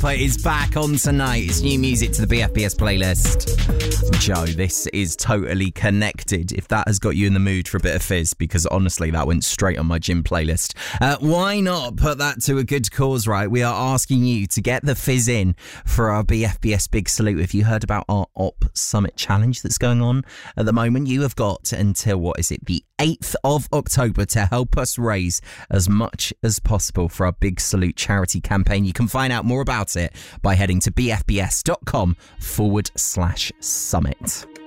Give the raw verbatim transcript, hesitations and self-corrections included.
Up is back on tonight. It's new music to the B F B S playlist. Joe, this is totally connected. If that has got you in the mood for a bit of fizz, because honestly, that went straight on my gym playlist. Uh, why not put that to a good cause, right? We are asking you to get the fizz in for our B F B S Big Salute. If you heard about our Op Summit Challenge that's going on at the moment, you have got until, what is it, the eighth of October to help us raise as much as possible for our Big Salute charity campaign. You can find out more about it by heading to bfbs.com forward slash summit.